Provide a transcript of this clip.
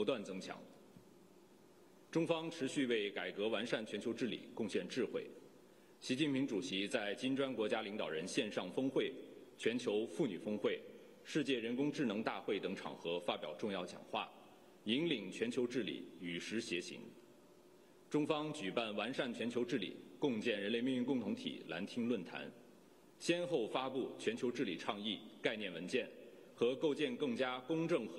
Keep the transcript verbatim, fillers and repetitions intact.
不断增强。中方持续为改革完善全球治理贡献智慧。习近平主席在金砖国家领导人线上峰会、全球妇女峰会、世界人工智能大会等场合发表重要讲话，引领全球治理与时偕行。中方举办完善全球治理、共建人类命运共同体蓝厅论坛，先后发布全球治理倡议概念文件和构建更加公正和